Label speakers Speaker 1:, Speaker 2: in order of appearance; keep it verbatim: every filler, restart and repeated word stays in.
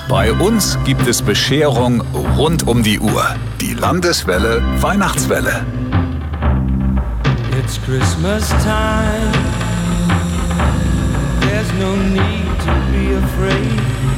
Speaker 1: Bei uns gibt es Bescherung rund um die Uhr. Die Landeswelle Weihnachtswelle.
Speaker 2: It's Christmas time. There's no need to be afraid.